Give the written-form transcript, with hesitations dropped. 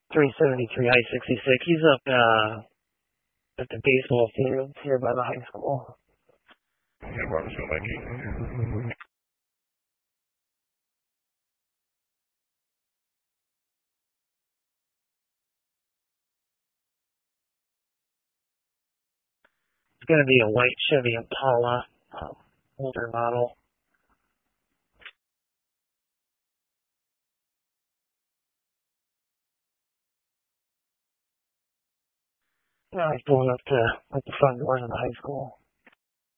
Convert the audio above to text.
373 I-66. He's up at the baseball field here by the high school. Yeah, Robertson, Mikey. It's going to be a white Chevy Impala, older model. Now he's pulling up to the front doors of the high school.